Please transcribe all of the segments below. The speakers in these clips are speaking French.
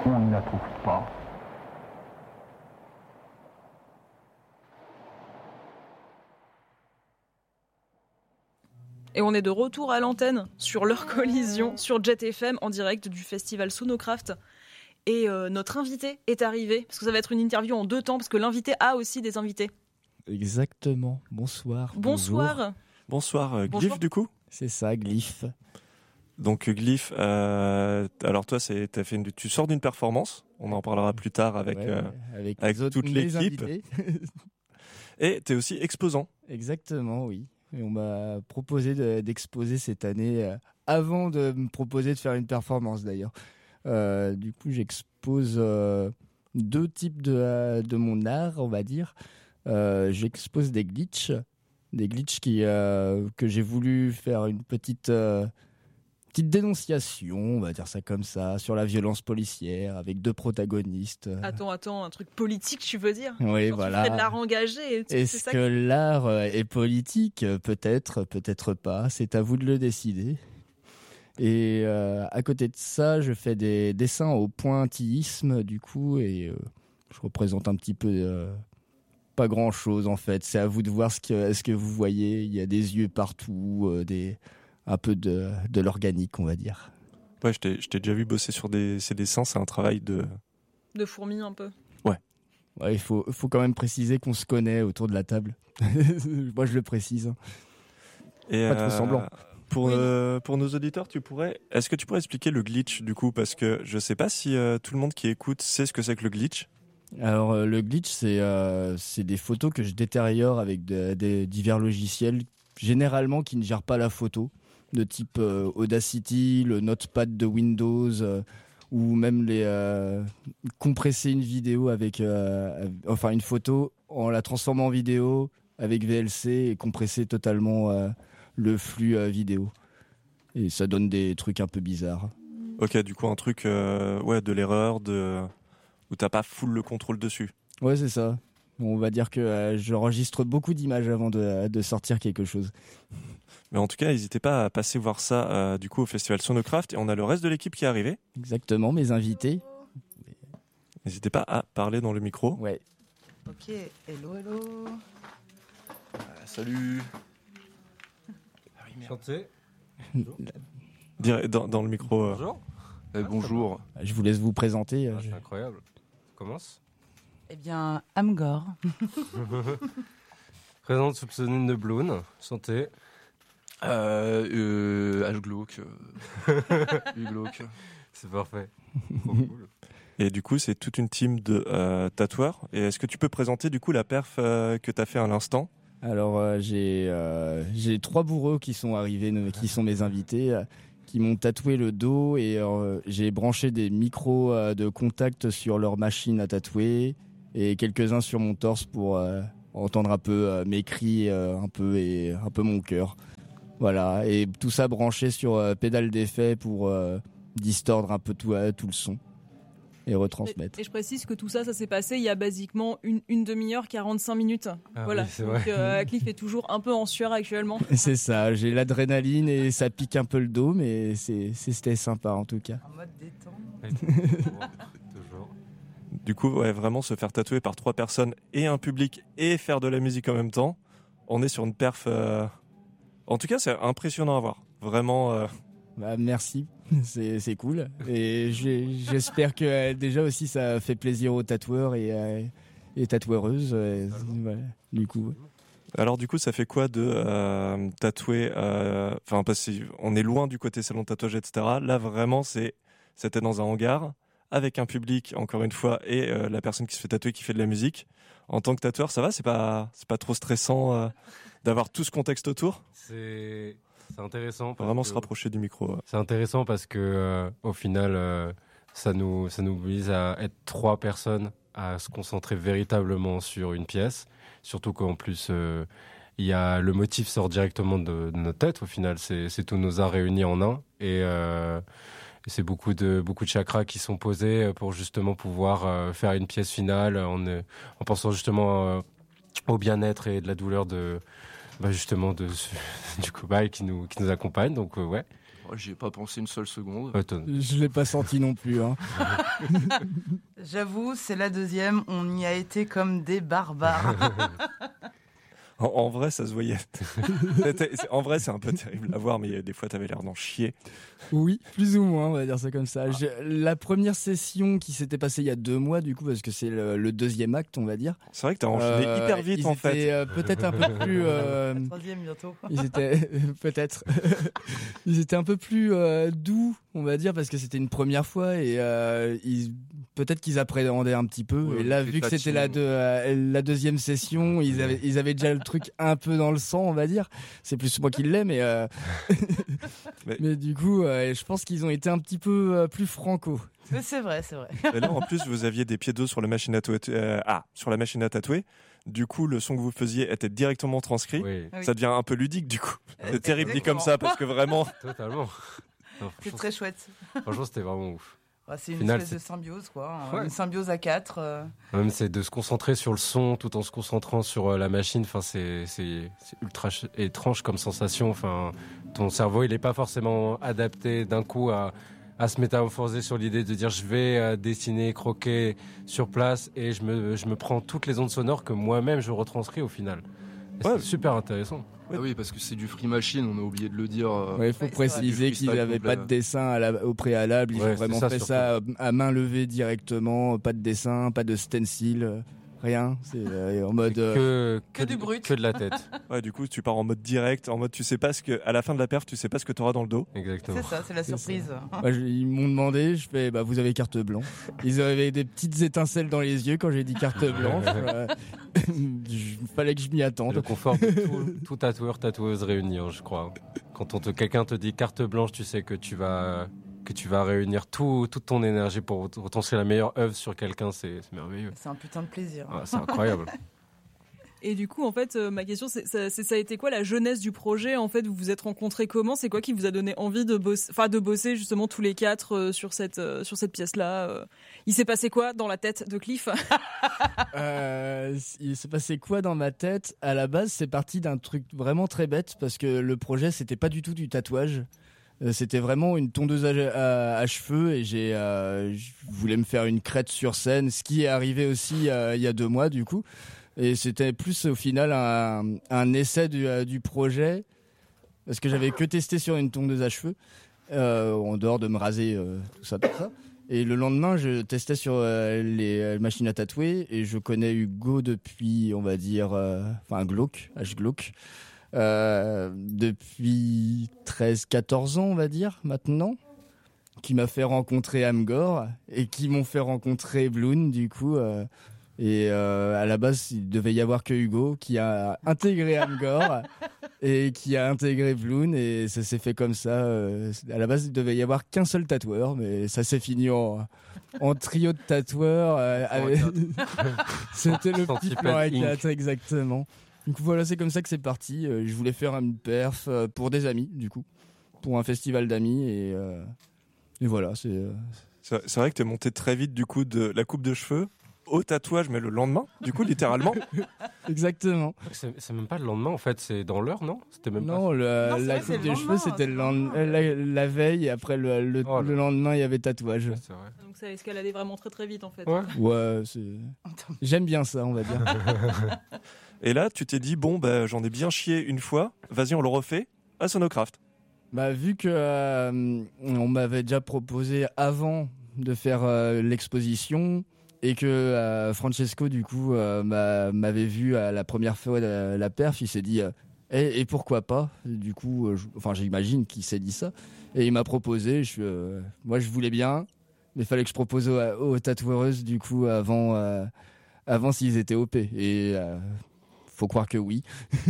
on ne la trouve pas. Et on est de retour à l'antenne sur L'Heure Collision, sur Jet FM, en direct du festival Sonocraft. Et notre invité est arrivé, parce que ça va être une interview en 2 temps, parce que l'invité a aussi des invités. Exactement. Bonsoir. Bonsoir. Bonsoir, Glyph du coup. C'est ça, Glyph. Donc Glyph, alors toi tu sors d'une performance, on en parlera plus tard avec toute l'équipe. Et tu es aussi exposant. Exactement, oui. Et on m'a proposé d'exposer cette année, avant de me proposer de faire une performance d'ailleurs. Du coup, j'expose 2 types de mon art, on va dire. J'expose des glitches que j'ai voulu faire une petite dénonciation, on va dire ça comme ça, sur la violence policière avec 2 protagonistes. Attends, un truc politique, tu veux dire? Oui, genre, voilà. Tu fais de l'art engagé. Est-ce que l'art est politique? Peut-être, peut-être pas. C'est à vous de le décider. Et à côté de ça, je fais des dessins au pointillisme, du coup, et je représente un petit peu pas grand-chose, en fait. C'est à vous de voir ce que vous voyez. Il y a des yeux partout, un peu de l'organique, on va dire. Ouais, je t'ai déjà vu bosser sur ces dessins, c'est un travail de fourmi un peu. Ouais, il faut quand même préciser qu'on se connaît autour de la table. Moi, je le précise. Et pas trop semblant. Pour nos auditeurs, est-ce que tu pourrais expliquer le glitch du coup, parce que je sais pas si tout le monde qui écoute sait ce que c'est que le glitch. Alors le glitch, c'est des photos que je détériore avec des divers logiciels, généralement qui ne gèrent pas la photo, de type Audacity, le Notepad de Windows, ou même compresser une vidéo une photo en la transformant en vidéo avec VLC et compresser totalement le flux vidéo. Et ça donne des trucs un peu bizarres. Ok, du coup un truc de l'erreur, où t'as pas full le contrôle dessus. Ouais, c'est ça. On va dire que j'enregistre beaucoup d'images avant de sortir quelque chose. Mais en tout cas, n'hésitez pas à passer voir ça du coup au festival Sonocraft, et on a le reste de l'équipe qui est arrivé. Exactement, mes invités. N'hésitez pas à parler dans le micro. Ouais. Ok, hello. Salut. Chanter. Dans le micro. Bonjour. Bonjour. Je vous laisse vous présenter. C'est incroyable. Commence. Eh bien, Amgor. Présente sous pseudonyme de Bloon. Santé. H-Glauque. U-Glauque. C'est parfait. Trop cool. Et du coup, c'est toute une team de tatoueurs. Et est-ce que tu peux présenter du coup la perf que tu as fait à l'instant ? Alors, j'ai 3 bourreaux qui sont arrivés, qui sont mes invités, qui m'ont tatoué le dos, et j'ai branché des micros de contact sur leur machine à tatouer et quelques-uns sur mon torse pour entendre un peu mes cris, un peu mon cœur. Voilà, et tout ça branché sur pédale d'effet pour distordre un peu tout le son et retransmettre. Et je précise que tout ça s'est passé il y a basiquement une demi-heure, 45 minutes. Voilà. Oui, c'est donc vrai. Cliff est toujours un peu en sueur actuellement. C'est ça, j'ai l'adrénaline et ça pique un peu le dos, mais c'était sympa en tout cas. En mode détente. Toujours. Du coup, ouais, vraiment se faire tatouer par 3 personnes et un public et faire de la musique en même temps, on est sur une perf. En tout cas, c'est impressionnant à voir. Vraiment. Bah, merci, c'est cool. Et j'espère que déjà aussi ça fait plaisir aux tatoueurs et tatoueuses. Voilà, du coup. Alors du coup, ça fait quoi de tatouer parce qu'on est loin du côté salon de tatouage, etc. Là, vraiment, c'était dans un hangar avec un public, encore une fois, et la personne qui se fait tatouer qui fait de la musique. En tant que tatoueur, ça va ? C'est pas trop stressant d'avoir tout ce contexte autour ? C'est intéressant. Vraiment se rapprocher du micro. C'est intéressant parce que au final, ça nous oblige à être 3 personnes à se concentrer véritablement sur une pièce. Surtout qu'en plus, il y a le motif sort directement de notre tête. Au final, c'est tous nos arts réunis en un, et c'est beaucoup de chakras qui sont posés pour justement pouvoir faire une pièce finale en pensant justement au bien-être et de la douleur justement du cobaye qui nous accompagne. Donc ouais. J'y ai pas pensé une seule seconde. Je l'ai pas senti non plus. Hein. J'avoue, c'est la deuxième. On y a été comme des barbares. En vrai, ça se voyait. En vrai, c'est un peu terrible à voir, mais des fois, t'avais l'air d'en chier. Oui, plus ou moins, on va dire ça comme ça. La première session qui s'était passée il y a 2 mois, du coup, parce que c'est le deuxième acte, on va dire. C'est vrai que t'as enchaîné hyper vite, en fait. Ils étaient peut-être un peu plus... La troisième bientôt. Ils étaient peut-être... ils étaient un peu plus doux, on va dire, parce que c'était une première fois et peut-être qu'ils appréhendaient un petit peu. Ouais, et là, vu que c'était la deuxième session, ils avaient déjà le truc un peu dans le sang, on va dire. C'est plus moi qui l'ai, mais du coup, je pense qu'ils ont été un petit peu plus franco. Mais c'est vrai. Et là, en plus, vous aviez des pieds d'eau sur la machine à tatouer. Du coup, le son que vous faisiez était directement transcrit. Oui. Ça devient un peu ludique, du coup. C'est terrible dit comme ça, parce que vraiment... Totalement. Non, C'est très chouette. Franchement, c'était vraiment ouf. C'est une Final, espèce de symbiose, quoi. Ouais. Une symbiose à 4. Même c'est de se concentrer sur le son tout en se concentrant sur la machine. Enfin, c'est ultra étrange comme sensation. Enfin, ton cerveau, il n'est pas forcément adapté d'un coup à se métamorphoser sur l'idée de dire je vais dessiner, croquer sur place et je me prends toutes les ondes sonores que moi-même je retranscris au final. Ouais. C'est super intéressant. Ah oui, parce que c'est du free machine, on a oublié de le dire. Il faut préciser qu'ils n'avaient pas de dessin au préalable. Ils ont vraiment fait ça à main levée directement. Pas de dessin, pas de stencil, rien. C'est en mode. Que du brut. Que de la tête. Ouais, du coup, tu pars en mode direct, en mode tu sais pas à la fin de la perf, tu sais pas ce que t'auras dans le dos. Exactement. C'est ça, c'est la surprise. Ils m'ont demandé, je fais, vous avez carte blanche. Ils avaient des petites étincelles dans les yeux quand j'ai dit carte blanche. Il fallait que je m'y attende. Le confort de tout tatoueur, tatoueuse réunis, je crois. Quand quelqu'un te dit carte blanche, tu sais que tu vas réunir toute ton énergie pour retranscrire la meilleure œuvre sur quelqu'un, c'est merveilleux. C'est un putain de plaisir. Ouais, c'est incroyable. Et du coup, en fait, ma question, ça a été quoi la jeunesse du projet? En fait, vous vous êtes rencontrés comment? C'est quoi qui vous a donné envie de bosser justement tous les 4 sur cette pièce-là? Il s'est passé quoi dans la tête de Cliff? Il s'est passé quoi dans ma tête? À la base, c'est parti d'un truc vraiment très bête parce que le projet, c'était pas du tout du tatouage. C'était vraiment une tondeuse à cheveux et je voulais me faire une crête sur scène, ce qui est arrivé aussi il y a 2 mois du coup. Et c'était plus au final un essai du projet parce que j'avais que testé sur une tondeuse à cheveux en dehors de me raser tout ça. Et le lendemain, je testais sur les machines à tatouer et je connais Hugo depuis, on va dire, Glauque, H-Glauque. Depuis 13-14 ans, on va dire, maintenant, qui m'a fait rencontrer Amgor et qui m'ont fait rencontrer Bloon, du coup. Et à la base, il devait y avoir que Hugo qui a intégré Amgor et qui a intégré Bloon et ça s'est fait comme ça. À la base, il devait y avoir qu'un seul tatoueur, mais ça s'est fini en trio de tatoueurs. C'était le petit plan à 4, exactement. Donc voilà, c'est comme ça que c'est parti. Je voulais faire une perf pour des amis, du coup, pour un festival d'amis et voilà. C'est vrai que t'es monté très vite du coup de la coupe de cheveux au tatouage, mais le lendemain, du coup, littéralement. Exactement. C'est même pas le lendemain, en fait, c'est dans l'heure, non? C'était même non, pas... la coupe de cheveux, c'était la veille, et après le lendemain, il y avait tatouage. Ouais, c'est vrai. Donc ça a escaladé vraiment très très vite en fait. Ouais, j'aime bien ça, on va dire. Et là, tu t'es dit, j'en ai bien chié une fois, vas-y, on le refait à Sonocraft. Vu que on m'avait déjà proposé avant de faire l'exposition et que Francesco du coup m'avait vu à la première fois la perf, il s'est dit et pourquoi pas, du coup j'imagine qu'il s'est dit ça et il m'a proposé. Moi je voulais bien, mais il fallait que je propose aux tatoueuses du coup avant s'ils étaient OP et faut croire que oui.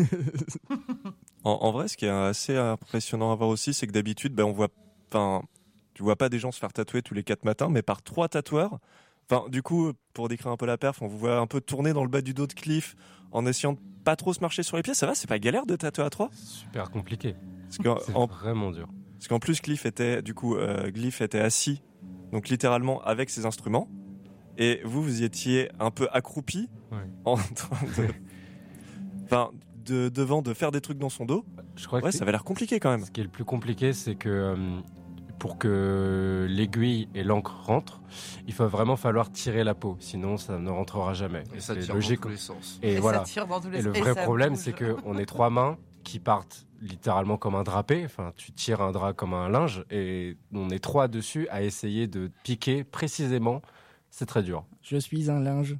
En vrai, ce qui est assez impressionnant à voir aussi, c'est que d'habitude, tu vois pas des gens se faire tatouer tous les 4 matins, mais par 3 tatoueurs. Du coup, pour décrire un peu la perf, on vous voit un peu tourner dans le bas du dos de Cliff en essayant de pas trop se marcher sur les pieds. Ça va, c'est pas galère de tatouer à 3? Super compliqué. C'est vraiment dur. Parce qu'en plus, Glyph était assis, donc littéralement avec ses instruments, et vous y étiez un peu accroupi, ouais. en train de... devant de faire des trucs dans son dos, Je crois ouais, que ça va l'air compliqué quand même. ce qui est le plus compliqué, c'est que pour que l'aiguille et l'encre rentrent, il va vraiment falloir tirer la peau, sinon ça ne rentrera jamais. Et ça c'est tire logique. dans tous les sens. Et ça voilà. tire dans tous les Et le sens, vrai ça problème, bouge. c'est qu'on est 3 mains qui partent littéralement comme un drapé. Enfin, tu tires un drap comme un linge et on est 3 dessus à essayer de piquer précisément. C'est très dur. Je suis un linge.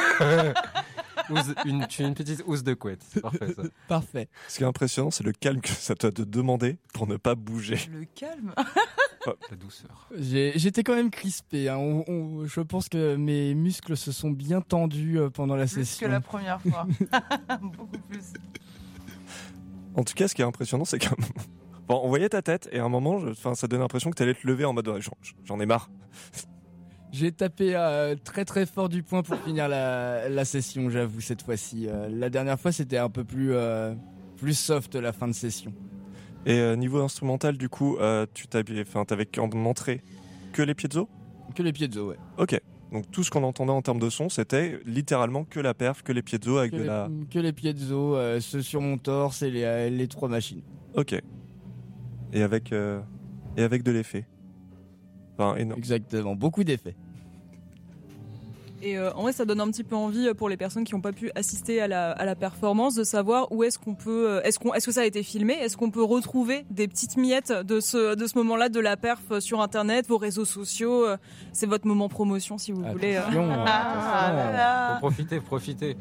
Tu as une petite housse de couette. C'est parfait, ça. Parfait. Ce qui est impressionnant, c'est le calme que ça doit te demander pour ne pas bouger. Le calme. La douceur. J'étais quand même crispé. Hein. Je pense que mes muscles se sont bien tendus pendant la Plus que session. la première fois. Beaucoup plus. En tout cas, ce qui est impressionnant, c'est qu'on on voyait ta tête et à un moment, ça donnait l'impression que tu allais te lever en mode ouais, j'en ai marre. J'ai tapé très très fort du poing pour finir la session, j'avoue, cette fois-ci. La dernière fois, c'était un peu plus soft la fin de session. Et niveau instrumental, du coup, t'avais en entrée que les piezo? Que les piezo, ouais. Ok. Donc tout ce qu'on entendait en termes de son, c'était littéralement que la perf, que les piezo avec Que les piezo, ceux sur mon torse et les 3 machines. Ok. Et avec de l'effet. Enfin, énorme. Exactement, beaucoup d'effets. Et en vrai, ça donne un petit peu envie pour les personnes qui n'ont pas pu assister à la performance de savoir où est-ce qu'on peut, est-ce que ça a été filmé, est-ce qu'on peut retrouver des petites miettes de ce moment-là de la perf sur Internet, vos réseaux sociaux. C'est votre moment promotion si vous voulez. Attention, Ah, Faut profiter.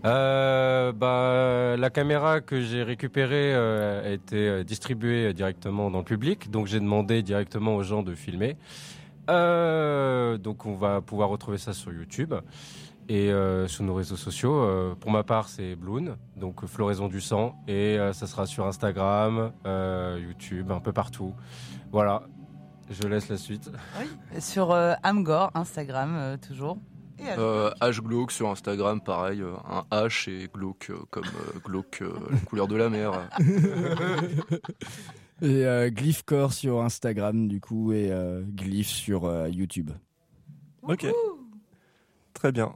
La caméra que j'ai récupérée a été distribuée directement dans le public, donc j'ai demandé directement aux gens de filmer. Donc on va pouvoir retrouver ça sur YouTube et sur nos réseaux sociaux. Pour ma part, c'est Bloon, donc Floraison du sang, et ça sera sur Instagram, YouTube, un peu partout. Voilà, je laisse la suite. oui. Et sur Amgor, Instagram, toujours. Et H glauque sur Instagram, pareil, un H et glauque comme glauque, la couleur de la mer. Et Glyphcore sur Instagram, du coup, et Glyph sur YouTube. Ok. Très bien.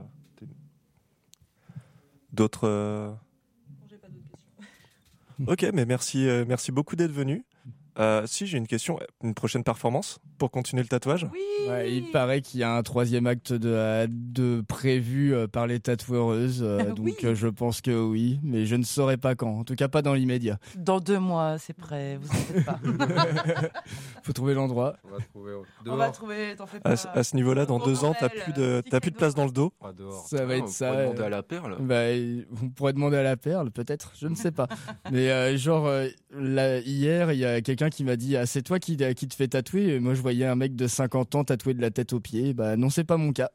D'autres. J'ai pas d'autres questions. Ok, mais merci beaucoup d'être venu. Si j'ai une question, une prochaine performance pour continuer le tatouage. oui. Ouais, il paraît qu'il y a un 3e acte de prévu par les tatoueuses, donc Oui. Je pense que oui, mais je ne saurais pas quand. En tout cas, pas dans l'immédiat. Dans 2 mois, c'est prêt. Vous inquiétez pas. Faut trouver l'endroit. On va trouver On va trouver. T'en fais pas. À ce niveau-là, dans Au 2 ans, t'as bordel, plus de place dans le dos. dehors. Ça va Ah, être on ça. pourrait demander à la perle. On pourrait demander à la perle, peut-être, je ne sais pas. Mais hier, il y a quelqu'un qui m'a dit c'est toi qui te fais tatouer. Et moi, je voyais un mec de 50 ans tatoué de la tête aux pieds. Bah non, c'est pas mon cas.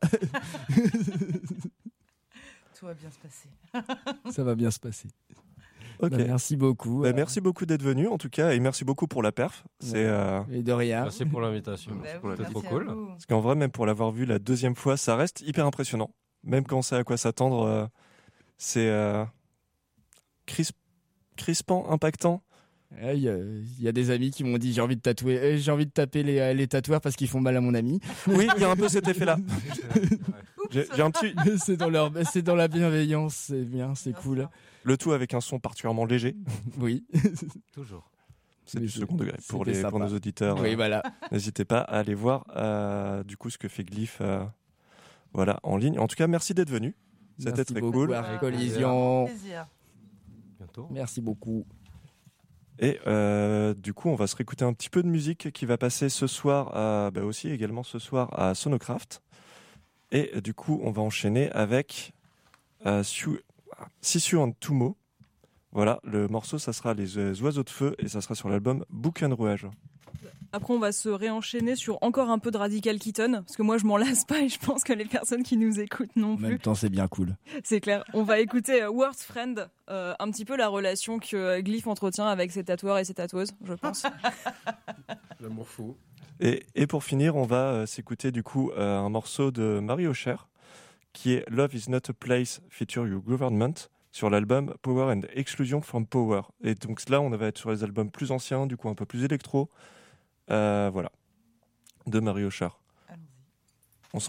Tout va bien se passer. Ça va bien se passer. Ok. Bah, merci beaucoup. Merci beaucoup d'être venu en tout cas et merci beaucoup pour la perf. C'est Et de rien. Merci pour l'invitation. Bah pour la oui, C'était merci trop à cool. vous. parce qu'en vrai, même pour l'avoir vu la 2e fois, ça reste hyper impressionnant. Même quand on sait à quoi s'attendre, c'est crispant, impactant. Il y a des amis qui m'ont dit j'ai envie de tatouer, j'ai envie de taper les tatoueurs parce qu'ils font mal à mon ami. Oui, il y a un peu cet effet-là. J'ai un petit, c'est dans la bienveillance, c'est bien, c'est cool. le tout avec un son particulièrement léger. Oui. Toujours. C'est Mais du second degré pour c'était pour sympa. nos auditeurs. Oui, voilà. N'hésitez pas à aller voir du coup ce que fait Glyph voilà, en ligne. En tout cas, merci d'être venu. C'était Merci très beaucoup, cool. Art Collision. Plaisir. Bientôt. Merci beaucoup. Et du coup, on va se réécouter un petit peu de musique qui va passer ce soir, aussi également ce soir à Sonocraft. Et du coup, on va enchaîner avec Sisu and Tumo. Voilà, le morceau, ça sera Les Oiseaux de Feu et ça sera sur l'album Bouquin de Rouage. Après, on va se réenchaîner sur encore un peu de Radical Kitten, parce que moi, je m'en lasse pas et je pense que les personnes qui nous écoutent non En plus. même temps, c'est bien cool. C'est clair. On va écouter Worst Friend, un petit peu la relation que Glyph entretient avec ses tatoueurs et ses tatoueuses, je pense. L'amour fou. Et pour finir, on va s'écouter du coup un morceau de Mario Cher qui est Love is not a place feature your government sur l'album Power and Exclusion from Power. Et donc là, on va être sur les albums plus anciens, du coup un peu plus électro. Voilà, de Mario Cher. Allons-y. On s'envoie ça ?